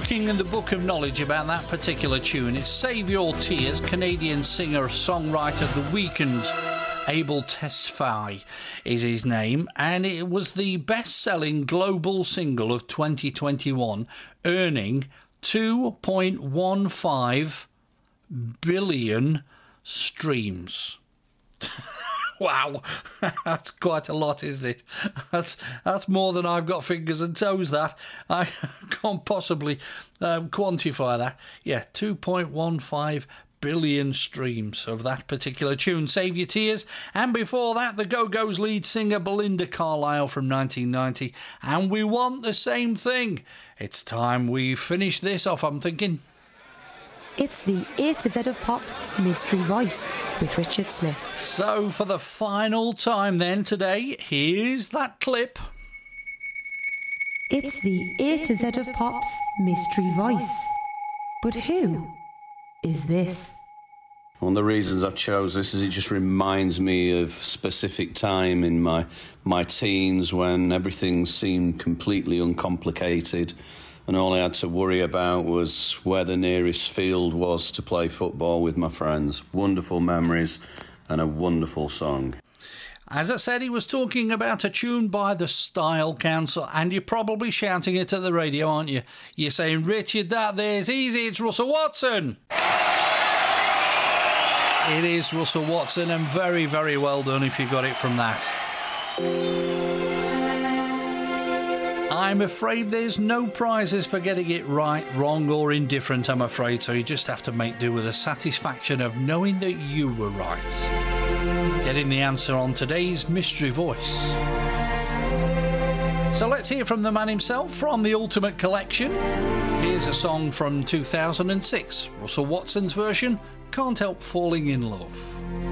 looking in the book of knowledge about that particular tune. It's Save Your Tears, Canadian singer-songwriter The Weeknd. Abel Tesfaye is his name, and it was the best-selling global single of 2021, earning 2.15 billion streams. Wow, that's quite a lot, isn't it? That's more than I've got fingers and toes, that. I can't possibly quantify that. Yeah, 2.15 billion streams of that particular tune, Save Your Tears. And before that, the Go-Go's lead singer Belinda Carlisle from 1990. And we want the same thing. It's time we finish this off, I'm thinking. It's the A to Z of Pop's Mystery Voice with Richard Smith. So for the final time then today, here's that clip. It's the A to Z of Pop's Mystery Voice. But who is this? One of the reasons I chose this is it just reminds me of a specific time in my teens when everything seemed completely uncomplicated. And all I had to worry about was where the nearest field was to play football with my friends. Wonderful memories and a wonderful song. As I said, he was talking about a tune by the Style Council, and you're probably shouting it at the radio, aren't you? You're saying, Richard, that there's easy, it's Russell Watson. It is Russell Watson, and very, very well done if you got it from that. I'm afraid there's no prizes for getting it right, wrong or indifferent, I'm afraid, so you just have to make do with the satisfaction of knowing that you were right. Getting the answer on today's Mystery Voice. So let's hear from the man himself from the Ultimate Collection. Here's a song from 2006, Russell Watson's version, Can't Help Falling in Love.